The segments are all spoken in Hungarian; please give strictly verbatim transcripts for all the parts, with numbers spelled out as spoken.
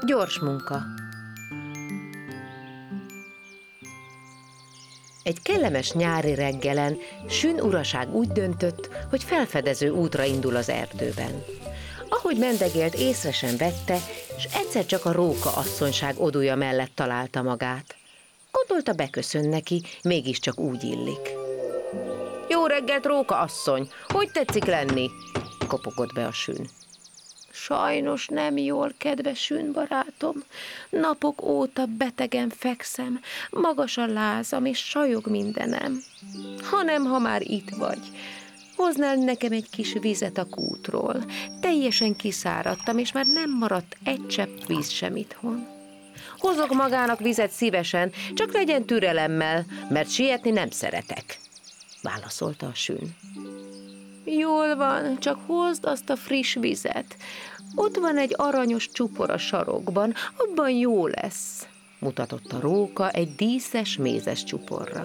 Gyors munka. Egy kellemes nyári reggelen Sün uraság úgy döntött, hogy felfedező útra indul az erdőben. Ahogy mendegélt, észre sem vette, és egyszer csak a róka asszonyság odúja mellett találta magát. Gondolta, beköszön neki, mégiscsak úgy illik. Jó reggelt, róka asszony! Hogy tetszik lenni? Kopogott be a Sün. Sajnos nem jól, kedves Sün barátom. Napok óta betegen fekszem, magas a lázam és sajog mindenem. Hanem, ha már itt vagy, hoznál nekem egy kis vizet a kútról. Teljesen kiszáradtam, és már nem maradt egy csepp víz sem itthon. Hozok magának vizet szívesen, csak legyen türelemmel, mert sietni nem szeretek, válaszolta a Sün. Jól van, csak hozd azt a friss vizet. Ott van egy aranyos csupor a sarokban, abban jó lesz, mutatott a róka egy díszes, mézes csuporra.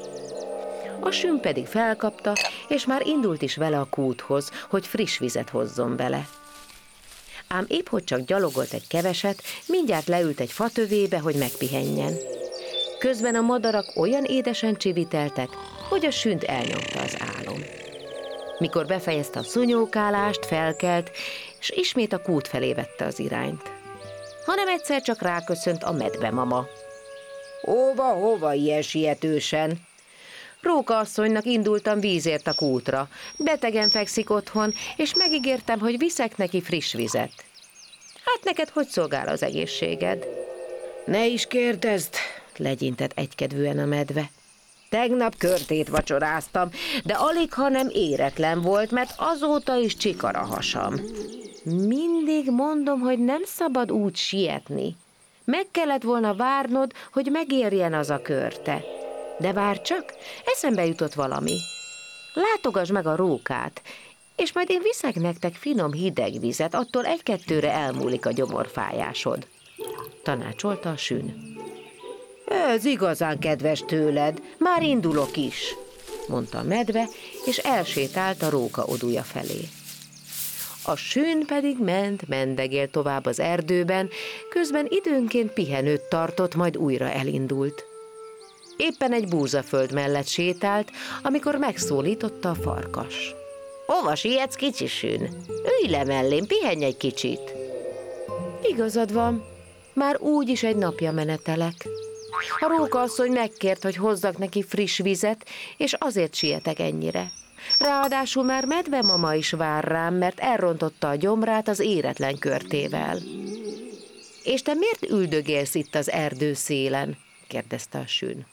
A Sün pedig felkapta, és már indult is vele a kúthoz, hogy friss vizet hozzon bele. Ám épp hogy csak gyalogolt egy keveset, mindjárt leült egy fatövébe, hogy megpihenjen. Közben a madarak olyan édesen csiviteltek, hogy a Sünt elnyomta az álom. Mikor befejezte a szunyókálást, felkelt, és ismét a kút felé vette az irányt. Hanem egyszer csak ráköszönt a medvemama. Hova, hova ilyen sietősen? Róka asszonynak indultam vízért a kútra. Betegen fekszik otthon, és megígértem, hogy viszek neki friss vizet. Hát neked hogy szolgál az egészséged? Ne is kérdezd, legyintett egykedvűen a medve. Tegnap körtét vacsoráztam, de alig, ha nem éretlen volt, mert azóta is csikar a hasam. Mindig mondom, hogy nem szabad úgy sietni. Meg kellett volna várnod, hogy megérjen az a körte. De várj csak, eszembe jutott valami. Látogass meg a rókát, és majd én viszek nektek finom hideg vizet, attól egy-kettőre elmúlik a gyomorfájásod, tanácsolta a Sün. Ez igazán kedves tőled, már indulok is, mondta a medve, és elsétált a róka odúja felé. A Sün pedig ment, mendegélt tovább az erdőben, közben időnként pihenőt tartott, majd újra elindult. Éppen egy búzaföld mellett sétált, amikor megszólította a farkas. Hova sietsz, kicsi Sün? Ülj le mellém, pihenj egy kicsit. Igazad van, már úgyis egy napja menetelek. A róka asszony megkért, hogy hozzak neki friss vizet, és azért sietek ennyire. Ráadásul már medvemama is vár rám, mert elrontotta a gyomrát az éretlen körtével. És te miért üldögélsz itt az erdő szélen? kérdezte a Sün.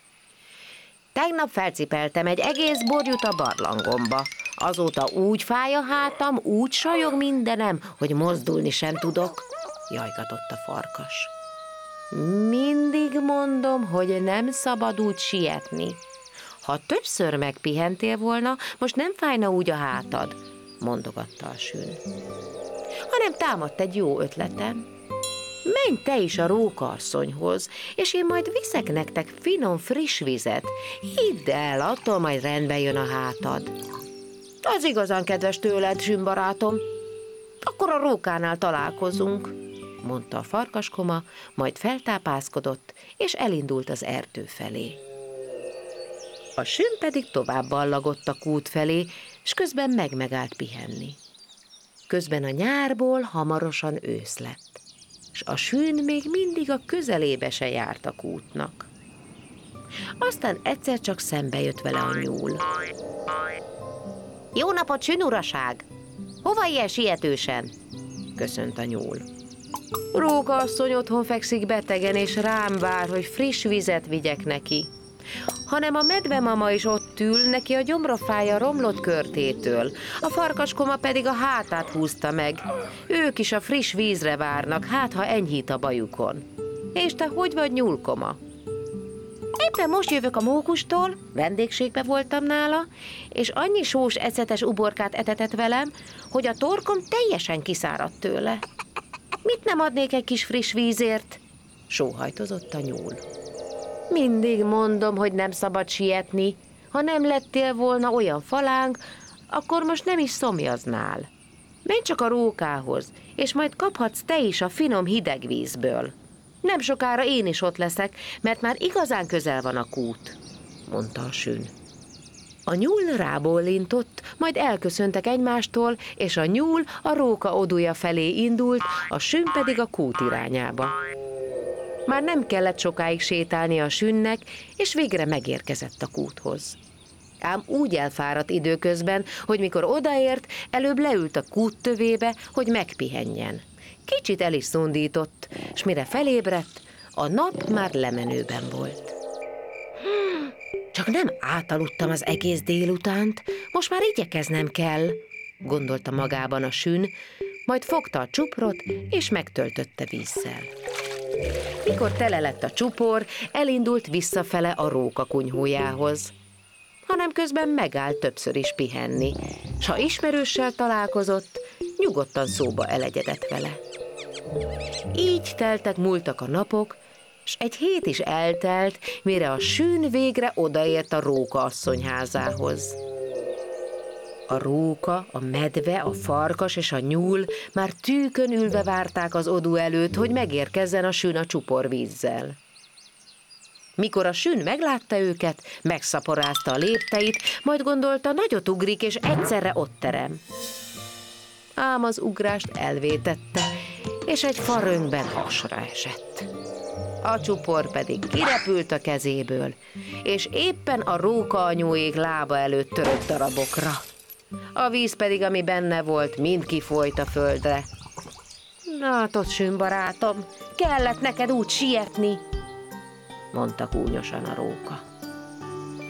Tegnap felcipeltem egy egész borjut a barlangomba. Azóta úgy fáj a hátam, úgy sajog mindenem, hogy mozdulni sem tudok, jajgatott a farkas. Mindig mondom, hogy nem szabad úgy sietni. Ha többször megpihentél volna, most nem fájna úgy a hátad, mondogatta a Sün. Hanem támadt egy jó ötletem. Menj te is a róka asszonyhoz, és én majd viszek nektek finom, friss vizet. Hidd el, attól majd rendbe jön a hátad. Az igazán kedves tőled, Sün barátom. Akkor a rókánál találkozunk, mondta a farkaskoma, majd feltápászkodott, és elindult az erdő felé. A Sün pedig tovább ballagott a kút felé, és közben megmegállt pihenni. Közben a nyárból hamarosan ősz lett, és a Sün még mindig a közelébe se járt a kútnak. Aztán egyszer csak szembe jött vele a nyúl. Jó napot, Sün uraság! Hova ilyen sietősen? Köszönt a nyúl. Róka asszony otthon fekszik betegen, és rám vár, hogy friss vizet vigyek neki. Hanem a medvemama is ott ül, neki a gyomra fáj a romlott körtétől, a farkaskoma pedig a hátát húzta meg. Ők is a friss vízre várnak, hát ha enyhít a bajukon. És te hogy vagy, nyúlkoma? Éppen most jövök a mókustól, vendégségbe voltam nála, és annyi sós ecetes uborkát etetett velem, hogy a torkom teljesen kiszáradt tőle. Mit nem adnék egy kis friss vízért? Sóhajtozott a nyúl. Mindig mondom, hogy nem szabad sietni. Ha nem lettél volna olyan falánk, akkor most nem is szomjaznál. Menj csak a rókához, és majd kaphatsz te is a finom hideg vízből. Nem sokára én is ott leszek, mert már igazán közel van a kút, mondta a sün. A nyúl rábólintott, majd elköszöntek egymástól, és a nyúl a róka odúja felé indult, a sün pedig a kút irányába. Már nem kellett sokáig sétálni a sünnek, és végre megérkezett a kúthoz. Ám úgy elfáradt időközben, hogy mikor odaért, előbb leült a kút tövébe, hogy megpihenjen. Kicsit el is szundított, s mire felébredt, a nap már lemenőben volt. Hmm, csak nem átaludtam az egész délutánt, most már igyekeznem kell, gondolta magában a sün, majd fogta a csuprot, és megtöltötte vízzel. Mikor tele lett a csupor, elindult visszafele a róka kunyhójához, hanem közben megállt többször is pihenni, s ha ismerőssel találkozott, nyugodtan szóba elegyedett vele. Így teltek múltak a napok, s egy hét is eltelt, mire a sün végre odaért a róka asszonyházához. A róka, a medve, a farkas és a nyúl már tűkön ülve várták az odú előtt, hogy megérkezzen a sün a csuporvízzel. Mikor a sün meglátta őket, megszaporázta a lépteit, majd gondolta, nagyot ugrik, és egyszerre ott terem. Ám az ugrást elvétette, és egy farönkben hasra esett. A csupor pedig kirepült a kezéből, és éppen a róka anyóék lába előtt törött darabokra. A víz pedig, ami benne volt, mind kifolyt a földre. Látod, sün barátom, kellett neked úgy sietni, mondta gúnyosan a róka.